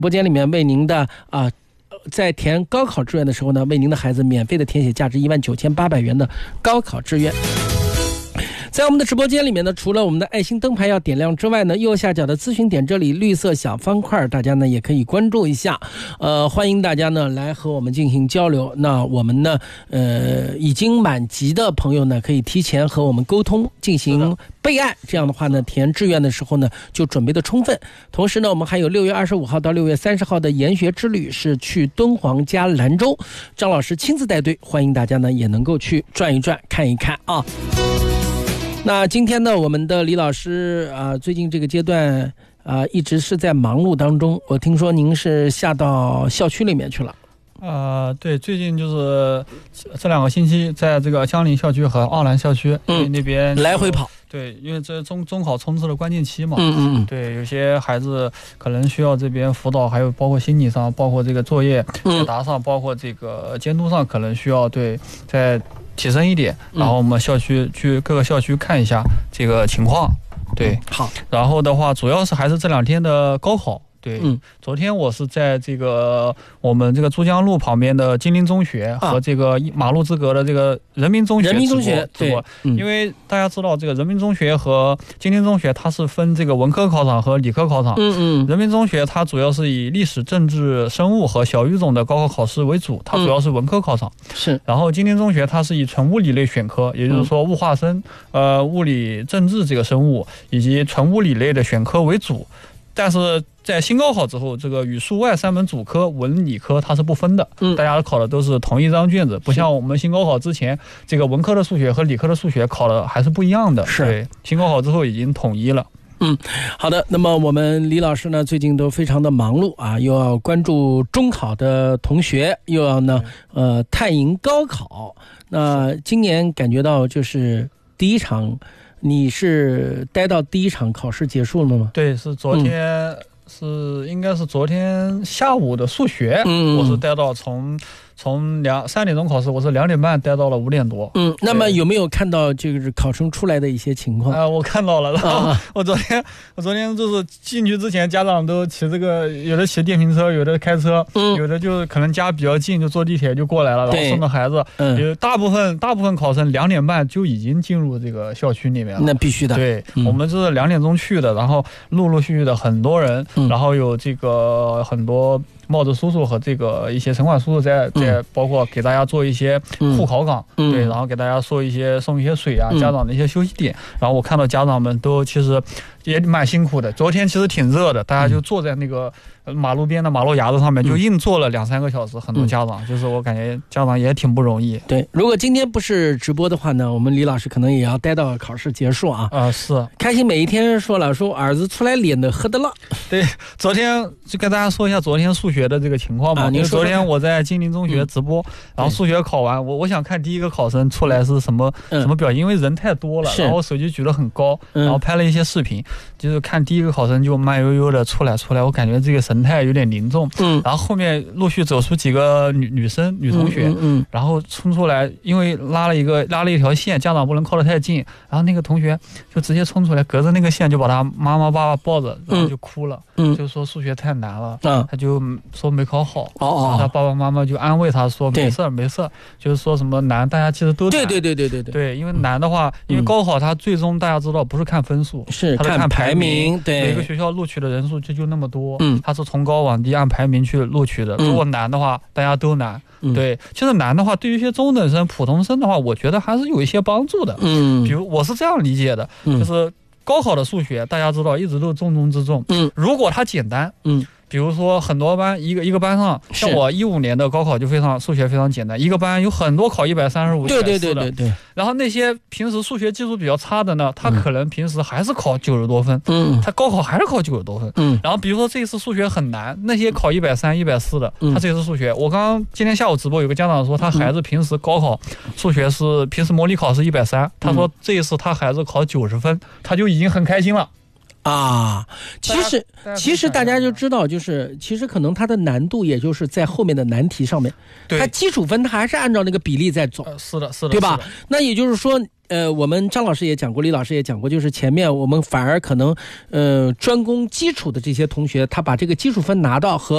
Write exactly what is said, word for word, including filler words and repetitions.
播间里面为您的啊、呃，在填高考志愿的时候呢，为您的孩子免费的填写价值一万九千八百元的高考志愿。在我们的直播间里面呢，除了我们的爱心灯牌要点亮之外呢，右下角的咨询点这里绿色小方块，大家呢也可以关注一下。呃，欢迎大家呢来和我们进行交流。那我们呢，呃，已经满级的朋友呢，可以提前和我们沟通进行备案。这样的话呢，填志愿的时候呢，就准备的充分。同时呢，我们还有六月二十五号到六月三十号的研学之旅，是去敦煌加兰州，张老师亲自带队，欢迎大家呢也能够去转一转、看一看啊。那今天呢，我们的李老师啊、呃，最近这个阶段啊、呃，一直是在忙碌当中。我听说您是下到校区里面去了。 呃，对，最近就是这两个星期，在这个江陵校区和奥兰校区、嗯、那边来回跑。 对，因为这中中考冲刺的关键期嘛。 嗯嗯。 对，有些孩子可能需要这边辅导，还有包括心理上，包括这个作业解答上，包括这个监督上，可能需要对在。提升一点，然后我们校区去各个校区看一下这个情况，对， 好。 然后的话，主要是还是这两天的高考，对， 嗯， 昨天我是在这个我们这个珠江路旁边的金陵中学和这个马路之隔的这个人民中学， 人民中学，对， 嗯，因为大家知道这个人民中学和金陵中学它是分这个文科考场和理科考场， 嗯嗯， 人民中学它主要是以历史、政治、生物和小语种的高考考试为主，它主要是文科考场， 是、嗯。 然后金陵中学它是以纯物理类选科，也就是说物化生、嗯、呃物理、政治这个生物以及纯物理类的选科为主，但是。在新高考之后，这个语数外三门主科文理科它是不分的，嗯，大家考的都是同一张卷子，不像我们新高考之前，这个文科的数学和理科的数学考的还是不一样的。 是， 对，新高考之后已经统一了。 嗯，好的。那么我们李老师呢，最近都非常的忙碌啊，又要关注中考的同学，又要呢，呃，探营高考。那今年感觉到就是第一场，你是待到第一场考试结束了吗？ 对，是昨天。嗯是应该是昨天下午的数学，嗯，我是待到从从两三点钟考试，我是两点半待到了五点多。 嗯，那么有没有看到就是考生出来的一些情况？ 啊、呃，我看到了。然后我昨天、啊、我昨天就是进去之前，家长都骑这个，有的骑电瓶车，有的开车，嗯，有的就可能家比较近，就坐地铁就过来了，然后送着孩子。嗯，有大部分大部分考生两点半就已经进入这个校区里面了。 那必须的。 对， 嗯、 我们是两点钟去的，然后陆陆续续的很多人。嗯，然后有这个很多帽子叔叔和这个一些城管叔叔在在，包括给大家做一些护考岗，嗯、对，然后给大家说一些送一些水啊，嗯、家长的一些休息点。然后我看到家长们都其实也蛮辛苦的，昨天其实挺热的，大家就坐在那个马路边的马路牙子上面，就硬坐了两三个小时。很多家长、嗯、就是我感觉家长也挺不容易。 对，如果今天不是直播的话呢，我们李老师可能也要待到考试结束啊。 啊、呃，是开心每一天说了，说儿子出来练的喝的了。 对，昨天就跟大家说一下昨天数学的这个情况嘛。啊、因为昨天我在金陵中学直播，嗯、然后数学考完，我我想看第一个考生出来是什么、嗯、什么表现，因为人太多了，然后我手机举得很高，嗯、然后拍了一些视频，就是看第一个考生就慢悠悠的出来出来，我感觉这个神态有点凝重。嗯，然后后面陆续走出几个女女生女同学，嗯, 嗯, 嗯，然后冲出来，因为拉了一个拉了一条线，家长不能靠得太近，然后那个同学就直接冲出来，隔着那个线就把他妈妈爸爸抱着，然后就哭了，嗯，就说数学太难了，嗯，他就说没考好，哦哦，然后他爸爸妈妈就安慰他说没事没事，就是说什么难，大家其实都难， 对对对对对对， 对，因为难的话，因为高考它最终大家知道不是看分数， 是它是看排名， 对， 每个学校录取的人数就就那么多，嗯，它是从高往低按排名去录取的，如果难的话，大家都难。嗯、对，其实难的话，对于一些中等生、普通生的话，我觉得还是有一些帮助的。嗯，比如我是这样理解的，嗯、就是高考的数学，大家知道一直都重中之重。嗯，如果它简单，嗯。比如说很多班一个一个班上，像我一五年的高考就非常数学非常简单，一个班有很多考一百三十五、 对对对对对。 然后那些平时数学技术比较差的呢，他可能平时还是考九十多分，嗯，他高考还是考九十多分，嗯。然后比如说这一次数学很难，那些考一百三、一百四的，他这次数学，我刚刚今天下午直播有个家长说，他孩子平时高考数学是平时模拟考是一百三，他说这一次他孩子考九十分，他就已经很开心了。 啊，其实其实大家就知道，就是其实可能它的难度也就是在后面的难题上面，它基础分它还是按照那个比例在走， 呃、是的，是的， 对吧？那也就是说，呃，我们张老师也讲过，李老师也讲过，就是前面我们反而可能，呃，专攻基础的这些同学，他把这个基础分拿到和